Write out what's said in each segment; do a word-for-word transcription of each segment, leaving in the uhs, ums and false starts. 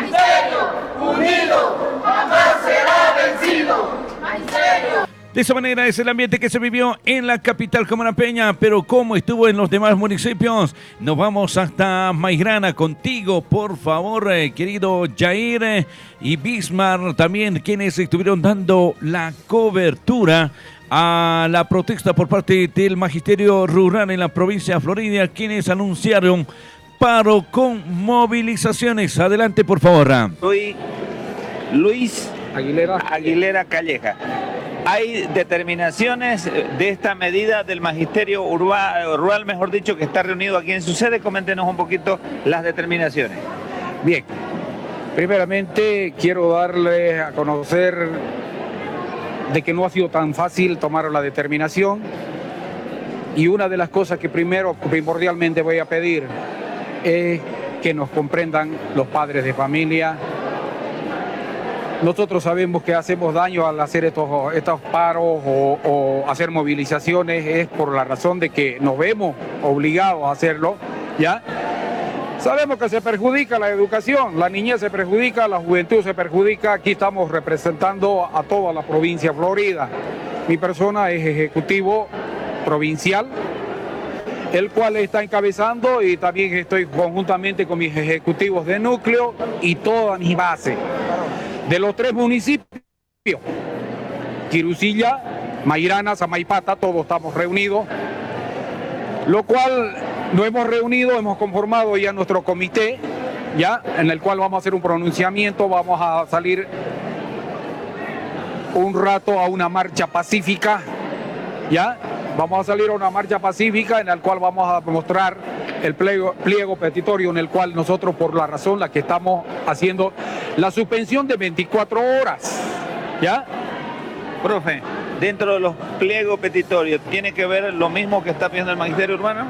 Magisterio, unido, jamás será vencido. Magisterio. De esa manera es el ambiente que se vivió en la capital comanapeña, pero ¿cómo estuvo en los demás municipios? Nos vamos hasta Maigrana contigo, por favor, eh, querido Jair eh, y Bismarck, también quienes estuvieron dando la cobertura a la protesta por parte del Magisterio Rural en la provincia de Florida, quienes anunciaron paro con movilizaciones. Adelante, por favor. Soy Luis Aguilera, Aguilera Calleja. Hay determinaciones de esta medida del Magisterio Urba, Rural, mejor dicho, que está reunido aquí en su sede. Coméntenos un poquito las determinaciones. Bien, primeramente quiero darles a conocer de que no ha sido tan fácil tomar la determinación, y una de las cosas que primero, primordialmente voy a pedir es que nos comprendan los padres de familia. Nosotros sabemos que hacemos daño al hacer estos, estos paros o, o hacer movilizaciones, es por la razón de que nos vemos obligados a hacerlo, ¿ya? Sabemos que se perjudica la educación, la niñez se perjudica, la juventud se perjudica. Aquí estamos representando a toda la provincia de Florida. Mi persona es ejecutivo provincial, el cual está encabezando, y también estoy conjuntamente con mis ejecutivos de núcleo y toda mi base. De los tres municipios, Quirucilla, Mairana, Samaipata, todos estamos reunidos, lo cual nos hemos reunido, hemos conformado ya nuestro comité, ya, en el cual vamos a hacer un pronunciamiento, vamos a salir un rato a una marcha pacífica, ya, vamos a salir a una marcha pacífica en la cual vamos a mostrar el pliego, pliego petitorio en el cual nosotros, por la razón la que estamos haciendo la suspensión de veinticuatro horas, ¿ya? Profe, dentro de los pliegos petitorios, ¿tiene que ver lo mismo que está pidiendo el Magisterio Urbano?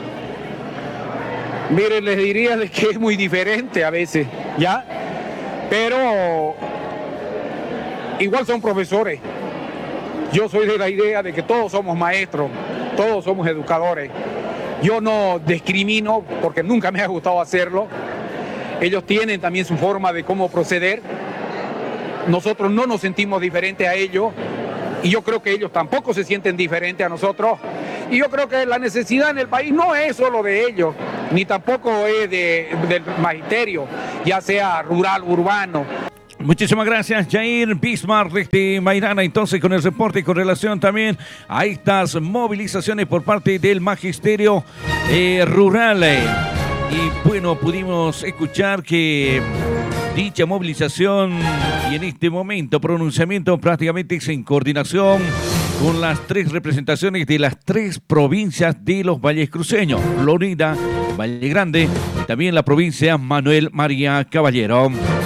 Miren, les diría que es muy diferente a veces, ¿ya? Pero igual son profesores. Yo soy de la idea de que todos somos maestros, todos somos educadores. Yo no discrimino porque nunca me ha gustado hacerlo. Ellos tienen también su forma de cómo proceder. Nosotros no nos sentimos diferentes a ellos, y yo creo que ellos tampoco se sienten diferentes a nosotros. Y yo creo que la necesidad en el país no es solo de ellos, ni tampoco es de, del magisterio, ya sea rural, urbano. Muchísimas gracias, Jair Bismarck de Mairana. Entonces, con el reporte con relación también a estas movilizaciones por parte del Magisterio eh, Rural. Y bueno, pudimos escuchar que dicha movilización y en este momento pronunciamiento prácticamente es en coordinación con las tres representaciones de las tres provincias de los valles cruceños: Florida, Valle Grande y también la provincia Manuel María Caballero.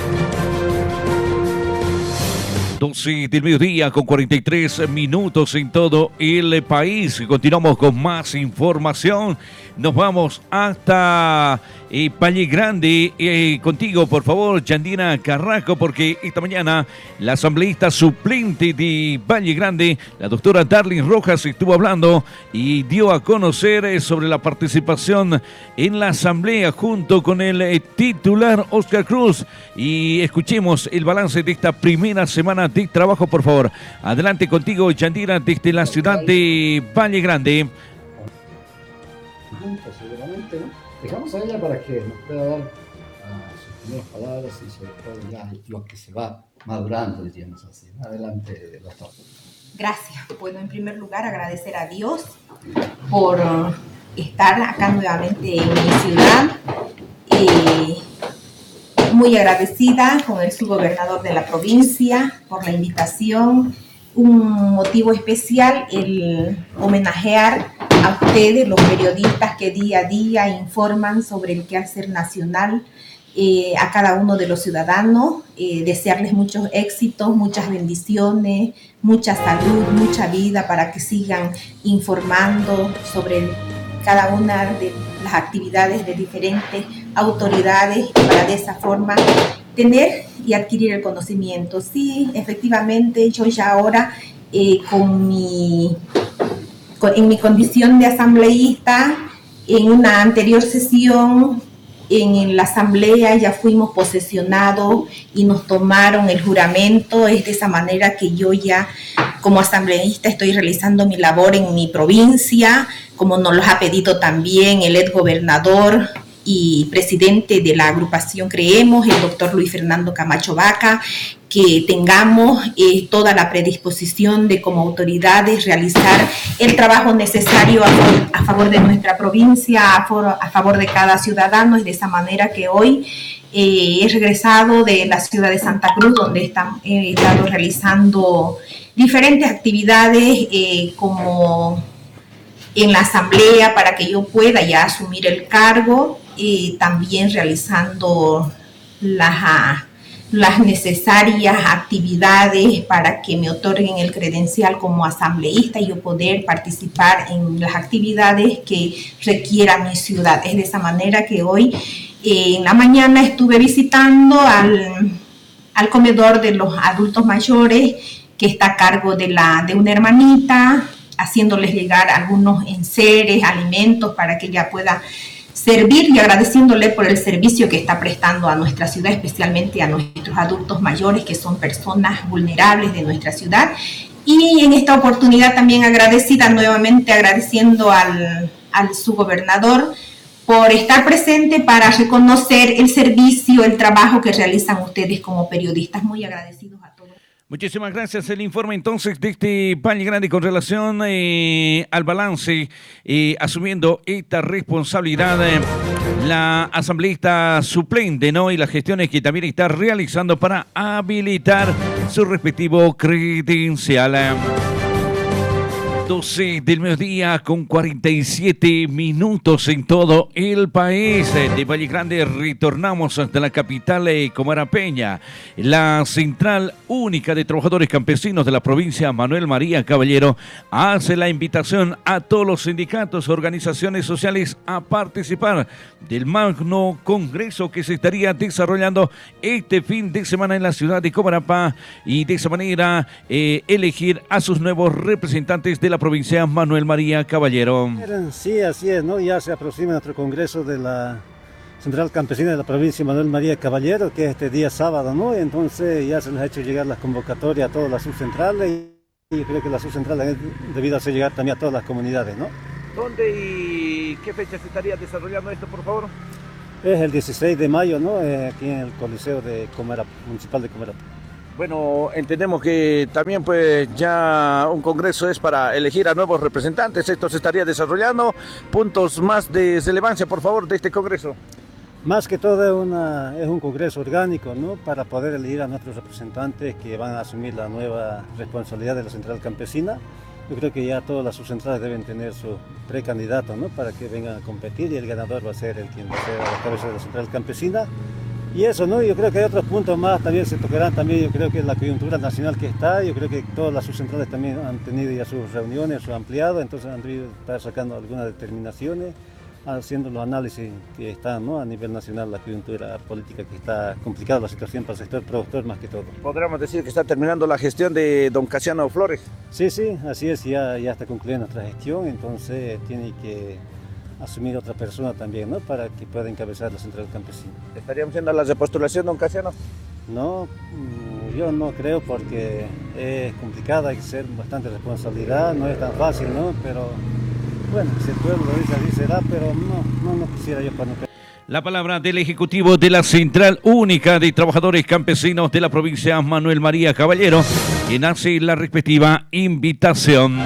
doce del mediodía con cuarenta y tres minutos en todo el país. Continuamos con más información. Nos vamos hasta eh, Valle Grande. Eh, contigo, por favor, Yandina Carrasco, porque esta mañana la asambleísta suplente de Valle Grande, la doctora Darlene Rojas, estuvo hablando y dio a conocer eh, sobre la participación en la asamblea junto con el eh, titular Oscar Cruz. Y escuchemos el balance de esta primera semana de trabajo, por favor. Adelante contigo, Yandina, desde la ciudad de Valle Grande. Seguramente, ¿no? Dejamos a ella para que nos pueda dar uh, sus primeras palabras y sobre todo ya lo que se va madurando, diríamos así. Adelante, doctor. Gracias. Bueno, en primer lugar, agradecer a Dios por uh, estar acá nuevamente en mi ciudad. Eh, muy agradecida con el subgobernador de la provincia por la invitación. Un motivo especial, el homenajear a ustedes, los periodistas que día a día informan sobre el quehacer nacional, eh, a cada uno de los ciudadanos, eh, desearles muchos éxitos, muchas bendiciones, mucha salud, mucha vida para que sigan informando sobre cada una de las actividades de diferentes autoridades y para de esa forma tener y adquirir el conocimiento. Sí, efectivamente, yo ya ahora eh, con mi, con, en mi condición de asambleísta, en una anterior sesión en la asamblea ya fuimos posesionados y nos tomaron el juramento. Es de esa manera que yo ya como asambleísta estoy realizando mi labor en mi provincia, como nos lo ha pedido también el ex gobernador y presidente de la agrupación Creemos, el doctor Luis Fernando Camacho Vaca, que tengamos eh, toda la predisposición de como autoridades realizar el trabajo necesario a, a favor de nuestra provincia, a, for, a favor de cada ciudadano. Es de esa manera que hoy eh, he regresado de la ciudad de Santa Cruz, donde está, he estado realizando diferentes actividades eh, como en la asamblea para que yo pueda ya asumir el cargo, y también realizando las, las necesarias actividades para que me otorguen el credencial como asambleísta y yo poder participar en las actividades que requiera mi ciudad. Es de esa manera que hoy eh, en la mañana estuve visitando al, al comedor de los adultos mayores, que está a cargo de, la, de una hermanita, haciéndoles llegar algunos enseres, alimentos para que ella pueda servir, y agradeciéndole por el servicio que está prestando a nuestra ciudad, especialmente a nuestros adultos mayores, que son personas vulnerables de nuestra ciudad. Y en esta oportunidad también agradecida, nuevamente agradeciendo al, al subgobernador por estar presente para reconocer el servicio, el trabajo que realizan ustedes como periodistas. Muy agradecidos a todos. Muchísimas gracias. El informe entonces de este Valle Grande con relación eh, al balance, eh, asumiendo esta responsabilidad, eh, la asambleísta suplente, ¿no? Y las gestiones que también está realizando para habilitar su respectivo credencial. doce del mediodía con cuarenta y siete minutos en todo el país. De Valle Grande retornamos hasta la capital eh, comarapeña. La Central Única de Trabajadores Campesinos de la provincia Manuel María Caballero hace la invitación a todos los sindicatos, organizaciones sociales a participar del magno congreso que se estaría desarrollando este fin de semana en la ciudad de Comarapá, y de esa manera eh, elegir a sus nuevos representantes de la provincia Manuel María Caballero. Sí, así es, ¿no? Ya se aproxima nuestro congreso de la Central Campesina de la provincia Manuel María Caballero, que es este día sábado, ¿no? Entonces ya se nos ha hecho llegar las convocatorias a todas las subcentrales, y creo que las subcentrales debido a hacer llegar también a todas las comunidades, ¿no? ¿Dónde y qué fecha se estaría desarrollando esto, por favor? Es el dieciséis de mayo, ¿no? Eh, aquí en el Coliseo de Comarapá, Municipal de Comarapá. Bueno, entendemos que también pues ya un congreso es para elegir a nuevos representantes. Esto se estaría desarrollando. Puntos más de relevancia, por favor, de este congreso. Más que todo es, una, es un congreso orgánico, ¿no? Para poder elegir a nuestros representantes que van a asumir la nueva responsabilidad de la Central Campesina. Yo creo que ya todas las subcentrales deben tener su precandidato, ¿no? Para que vengan a competir, y el ganador va a ser el quien va a ser a la cabeza de la Central Campesina. Y eso, ¿no? Yo creo que hay otros puntos más, también se tocarán también, yo creo que la coyuntura nacional que está, yo creo que todas las subcentrales también han tenido ya sus reuniones, su ampliado, entonces han debido estar sacando algunas determinaciones, haciendo los análisis que están, ¿no? A nivel nacional, la coyuntura política que está complicada, la situación para el sector productor más que todo. Podríamos decir que está terminando la gestión de don Casiano Flores. Sí, sí, así es, ya, ya está concluyendo nuestra gestión, entonces tiene que asumir otra persona también, ¿no? Para que pueda encabezar la Central Campesina. ¿Estaríamos haciendo la repostulación, don Casiano? No, yo no creo, porque es complicada, hay que ser bastante responsabilidad, no es tan fácil, ¿no? Pero bueno, si el pueblo lo dice, así será, pero no, no, no quisiera yo para no. La palabra del Ejecutivo de la Central Única de Trabajadores Campesinos de la provincia Manuel María Caballero, quien hace la respectiva invitación.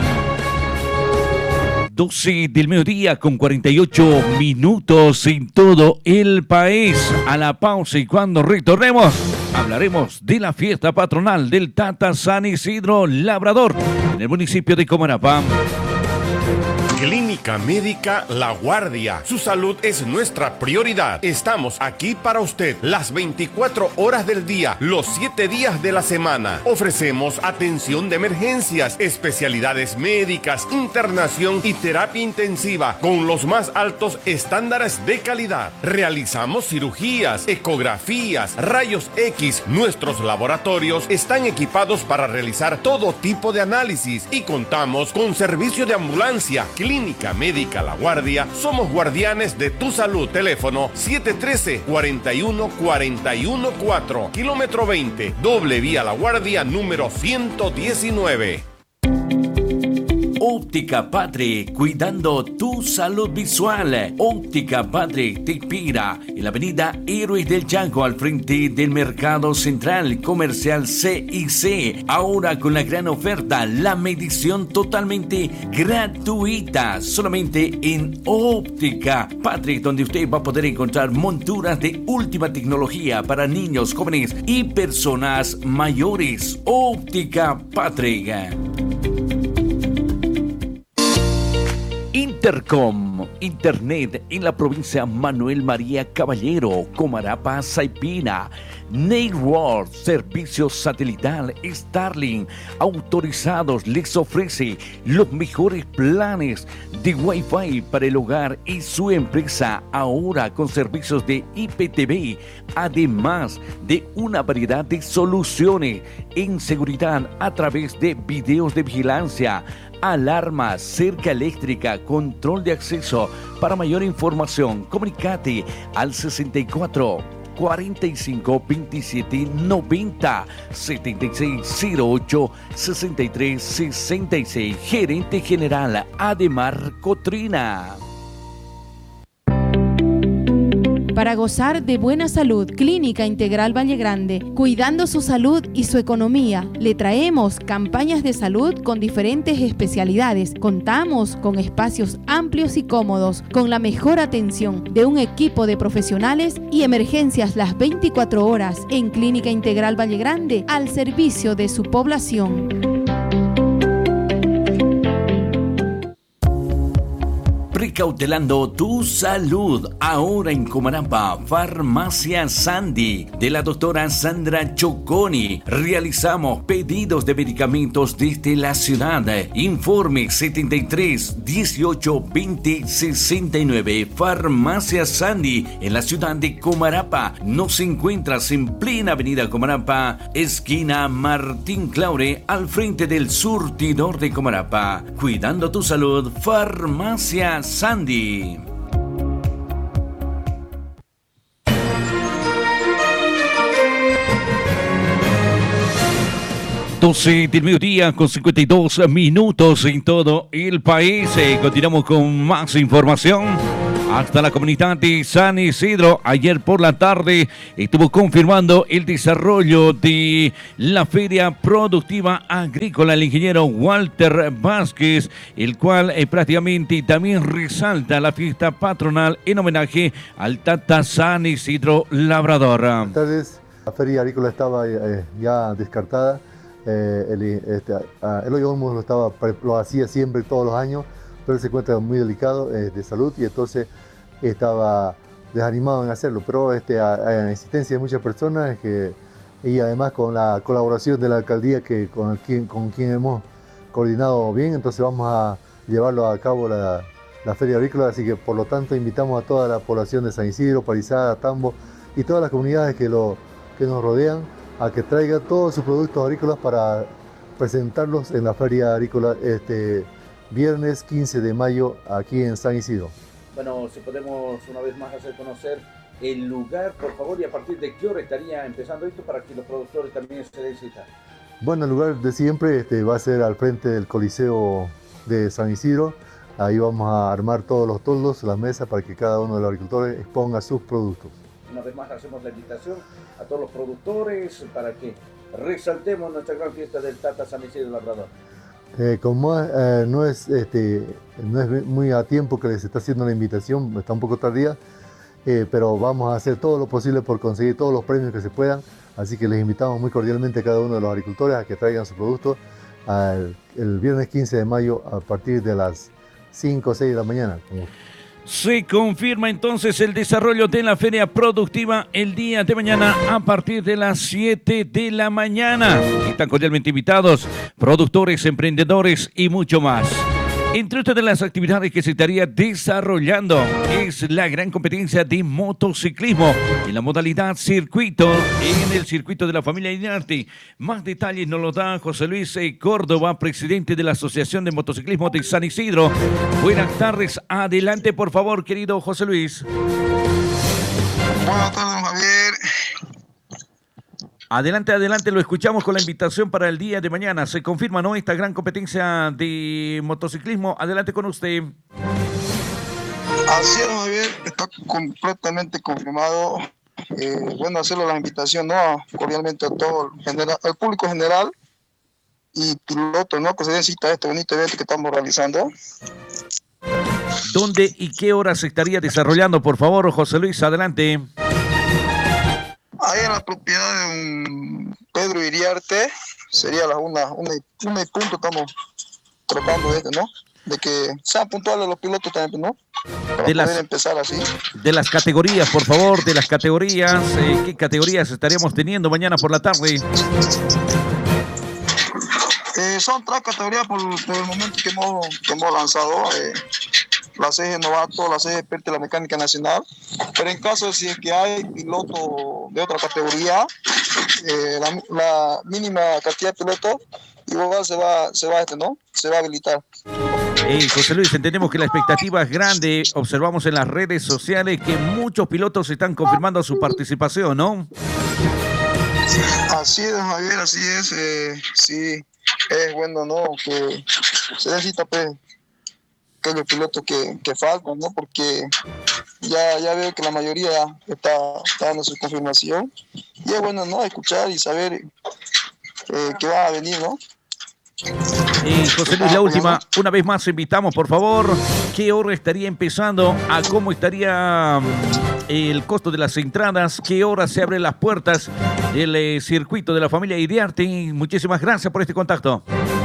doce del mediodía con cuarenta y ocho minutos en todo el país. A la pausa, y cuando retornemos hablaremos de la fiesta patronal del Tata San Isidro Labrador en el municipio de Comarapá. Clínica Médica La Guardia. Su salud es nuestra prioridad. Estamos aquí para usted las veinticuatro horas del día, los siete días de la semana. Ofrecemos atención de emergencias, especialidades médicas, internación y terapia intensiva con los más altos estándares de calidad. Realizamos cirugías, ecografías, rayos X. Nuestros laboratorios están equipados para realizar todo tipo de análisis y contamos con servicio de ambulancia. Clínica Clínica Médica La Guardia somos guardianes de tu salud. Teléfono siete uno tres, cuatro uno cuatro uno cuatro, kilómetro veinte, doble vía La Guardia número ciento diecinueve. Óptica Patri, cuidando tu salud visual. Óptica Patri te inspira en la avenida Héroes del Chaco, al frente del Mercado Central Comercial C I C. Ahora con la gran oferta, la medición totalmente gratuita, solamente en Óptica Patri, donde usted va a poder encontrar monturas de última tecnología para niños, jóvenes y personas mayores. Óptica Patri. Intercom, Internet en la provincia Manuel María Caballero, Comarapa, Saipina. Network, servicio satelital Starlink, autorizados, les ofrece los mejores planes de Wi-Fi para el hogar y su empresa, ahora con servicios de I P T V, además de una variedad de soluciones en seguridad a través de videos de vigilancia, alarmas, cerca eléctrica, control de acceso. Para mayor información, comunicate al sesenta y cuatro, cuarenta y cinco, veintisiete, noventa, setenta y seis, cero ocho, sesenta y tres, sesenta y seis. Gerente General Ademar Cotrina. Para gozar de buena salud, Clínica Integral Valle Grande, cuidando su salud y su economía. Le traemos campañas de salud con diferentes especialidades. Contamos con espacios amplios y cómodos, con la mejor atención de un equipo de profesionales y emergencias las veinticuatro horas en Clínica Integral Valle Grande, al servicio de su población. Precautelando tu salud, ahora en Comarapa, Farmacia Sandy, de la doctora Sandra Choconi. Realizamos pedidos de medicamentos desde la ciudad. Informe setenta y tres, dieciocho, veinte, sesenta y nueve. Farmacia Sandy, en la ciudad de Comarapa. Nos encuentras en plena avenida Comarapa, esquina Martín Claure, al frente del surtidor de Comarapa. Cuidando tu salud, Farmacia Sandy. doce del mediodía con cincuenta y dos minutos en todo el país. Eh, continuamos con más información. Hasta la comunidad de San Isidro, ayer por la tarde estuvo confirmando el desarrollo de la Feria Productiva Agrícola el ingeniero Walter Vázquez, el cual eh, prácticamente también resalta la fiesta patronal en homenaje al Tata San Isidro Labrador. Buenas tardes. La Feria Agrícola estaba eh, ya descartada. Eh, el, este, uh, Eloy Olmos lo, estaba, lo hacía siempre todos los años, pero él se encuentra muy delicado eh, de salud y entonces estaba desanimado en hacerlo, pero este, a, a insistencia de muchas personas que, y además con la colaboración de la alcaldía que, con, quien, con quien hemos coordinado bien, entonces vamos a llevarlo a cabo la, la Feria Agrícola, así que por lo tanto invitamos a toda la población de San Isidro, Parizada, Tambo y todas las comunidades que, lo, que nos rodean a que traiga todos sus productos agrícolas para presentarlos en la Feria Agrícola este viernes quince de mayo aquí en San Isidro. Bueno, si podemos una vez más hacer conocer el lugar, por favor, y a partir de qué hora estaría empezando esto para que los productores también se den cita. Bueno, el lugar de siempre este, va a ser al frente del Coliseo de San Isidro. Ahí vamos a armar todos los toldos, las mesas, para que cada uno de los agricultores exponga sus productos. Una vez más hacemos la invitación a todos los productores para que resaltemos nuestra gran fiesta del Tata San Isidro Labrador. Eh, como eh, no, es, este, no es muy a tiempo que les está haciendo la invitación, está un poco tardía, eh, pero vamos a hacer todo lo posible por conseguir todos los premios que se puedan, así que les invitamos muy cordialmente a cada uno de los agricultores a que traigan su producto al, el viernes quince de mayo a partir de las cinco o seis de la mañana. Como Se confirma entonces el desarrollo de la feria productiva el día de mañana a partir de las siete de la mañana. Están cordialmente invitados productores, emprendedores y mucho más. Entre otras de las actividades que se estaría desarrollando es la gran competencia de motociclismo en la modalidad circuito, en el circuito de la familia Inarte. Más detalles nos lo da José Luis Córdoba, presidente de la Asociación de Motociclismo de San Isidro. Buenas tardes, adelante por favor, querido José Luis. Buenas tardes, Javier. Adelante, adelante, lo escuchamos con la invitación para el día de mañana. Se confirma, ¿no?, esta gran competencia de motociclismo. Adelante con usted. Así es, Javier, está completamente confirmado. Eh, bueno, hacerle la invitación, ¿no?, cordialmente a todo el general, al público general y pilotos, ¿no?, que se den cita a este bonito evento que estamos realizando. ¿Dónde y qué hora se estaría desarrollando, por favor, José Luis? Adelante. Ahí en la propiedad de un Pedro Iriarte, sería la una, una, y, una y punto, estamos tratando de esto, ¿no? De que sean puntuales los pilotos también, ¿no? Para de poder las, empezar así. De las categorías, por favor, de las categorías, eh, ¿qué categorías estaríamos teniendo mañana por la tarde? Eh, son tres categorías por, por el momento que hemos, que hemos lanzado. Eh, la C G Novato, la C G Experta y la Mecánica Nacional. Pero en caso de si es que hay piloto de otra categoría, eh, la, la mínima cantidad de pilotos igual se va, se va, este, ¿no? Se va a habilitar. Hey, José Luis, entendemos que la expectativa es grande. Observamos en las redes sociales que muchos pilotos están confirmando su participación, ¿no? Así es, Javier, así es. Eh, sí, es bueno, ¿no?, que se necesita, pues, aquellos pilotos que, que faltan, ¿no? Porque ya, ya veo que la mayoría está, está dando su confirmación. Y es bueno, ¿no?, escuchar y saber eh, que va a venir, ¿no? Eh, José Luis, la última, una vez más invitamos, por favor, ¿qué hora estaría empezando? ¿A cómo estaría el costo de las entradas? ¿Qué hora se abren las puertas del eh, circuito de la familia Iriarte? Muchísimas gracias por este contacto.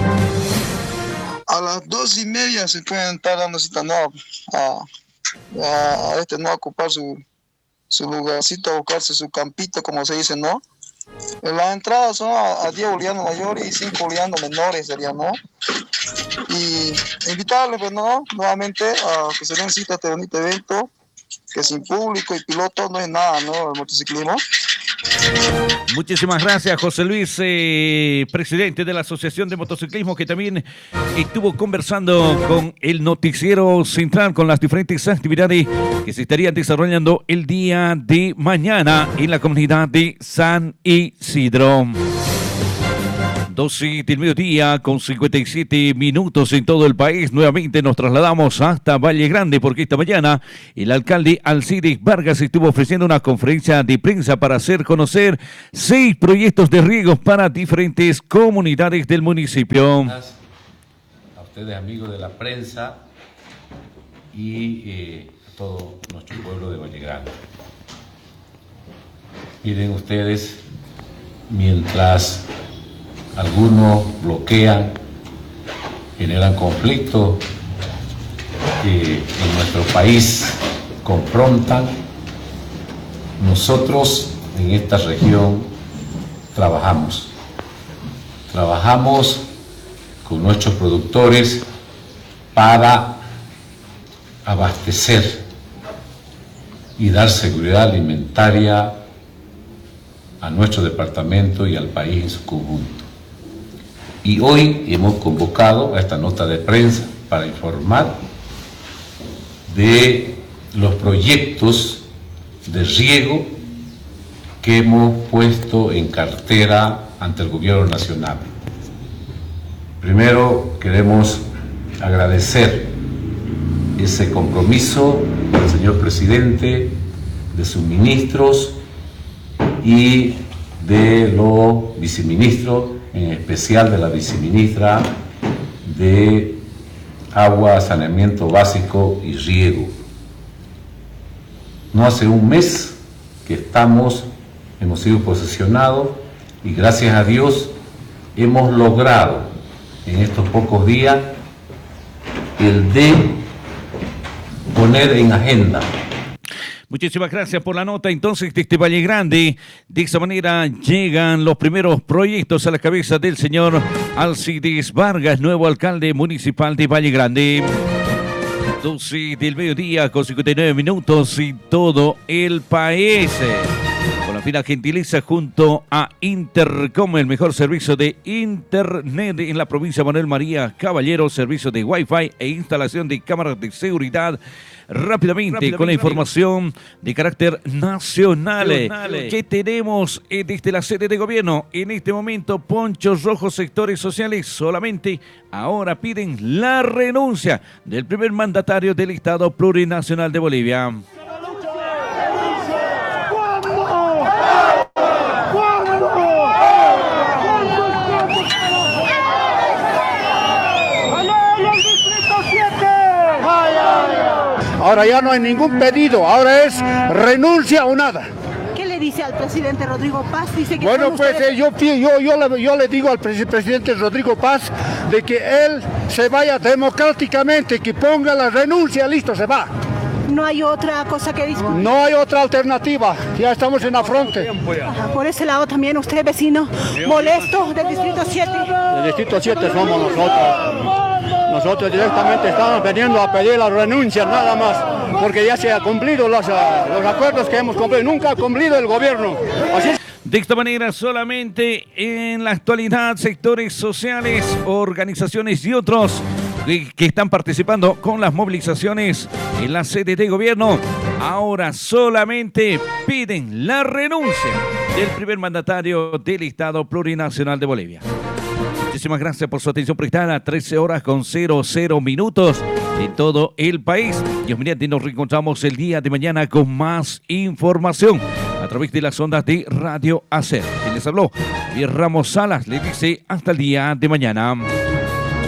A las dos y media se pueden estar dando cita, ¿no?, a, a, a este, ¿no?, a ocupar su, su lugarcito, a buscarse su campito, como se dice, ¿no? Las entradas son a, a diez bolivianos mayores y cinco bolivianos menores, sería, ¿no? Y invitarles, pues, ¿no?, nuevamente a que se den cita a este bonito evento, que sin público y piloto no es nada, ¿no?, el motociclismo. Muchísimas gracias, José Luis, eh, presidente de la Asociación de Motociclismo, que también estuvo conversando con el noticiero central, con las diferentes actividades que se estarían desarrollando el día de mañana en la comunidad de San Isidro. doce del mediodía con cincuenta y siete minutos en todo el país. Nuevamente nos trasladamos hasta Valle Grande porque esta mañana el alcalde Alcides Vargas estuvo ofreciendo una conferencia de prensa para hacer conocer seis proyectos de riegos para diferentes comunidades del municipio. A ustedes, amigos de la prensa, y eh, a todo nuestro pueblo de Valle Grande. Miren ustedes, mientras algunos bloquean, generan conflictos que en nuestro país confrontan, nosotros en esta región trabajamos. Trabajamos con nuestros productores para abastecer y dar seguridad alimentaria a nuestro departamento y al país en su conjunto. Y hoy hemos convocado a esta nota de prensa para informar de los proyectos de riego que hemos puesto en cartera ante el Gobierno Nacional. Primero queremos agradecer ese compromiso del señor presidente, de sus ministros y de los viceministros, en especial de la viceministra de Agua, Saneamiento Básico y Riego. No hace un mes que estamos, hemos sido posesionados y gracias a Dios hemos logrado en estos pocos días el de poner en agenda. Muchísimas gracias por la nota. Entonces, desde Valle Grande, de esa manera llegan los primeros proyectos a la cabeza del señor Alcides Vargas, nuevo alcalde municipal de Valle Grande. doce del mediodía con cincuenta y nueve minutos y todo el país. Con la fina gentileza junto a Intercom, el mejor servicio de internet en la provincia de Manuel María Caballero, servicio de Wi-Fi e instalación de cámaras de seguridad. Rápidamente, Rápidamente con la información de carácter nacional, nacional. que tenemos eh, desde la sede de gobierno. En este momento, ponchos rojos, sectores sociales solamente ahora piden la renuncia del primer mandatario del Estado Plurinacional de Bolivia. Ahora ya no hay ningún pedido, ahora es renuncia o nada. ¿Qué le dice al presidente Rodrigo Paz? Dice que bueno, pues eh, yo, yo, yo, le, yo le digo al presidente Rodrigo Paz de que él se vaya democráticamente, que ponga la renuncia, listo, se va. No hay otra cosa que discutir. No hay otra alternativa, ya estamos en la fronte. Ajá, por ese lado también usted, vecino, molesto del Distrito siete. Del Distrito siete somos nosotros. Nosotros directamente estamos veniendo a pedir la renuncia nada más, porque ya se han cumplido los, los acuerdos que hemos cumplido, nunca ha cumplido el gobierno. Así es. De esta manera, solamente en la actualidad, sectores sociales, organizaciones y otros que, que están participando con las movilizaciones en la sede de gobierno, ahora solamente piden la renuncia del primer mandatario del Estado Plurinacional de Bolivia. Muchísimas gracias por su atención prestada. trece horas con cero cero minutos en todo el país. Dios mediante, nos reencontramos el día de mañana con más información a través de las ondas de Radio Hacer. Quien les habló, Javier Ramos Salas, les dice hasta el día de mañana.